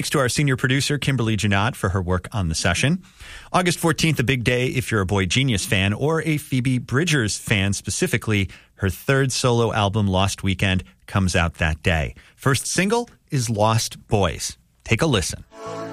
Thanks to our senior producer, Kimberly Janot, for her work on the session. August 14th, a big day if you're a Boy Genius fan or a Phoebe Bridgers fan specifically. Her third solo album, Lost Weekend, comes out that day. First single is Lost Boys. Take a listen.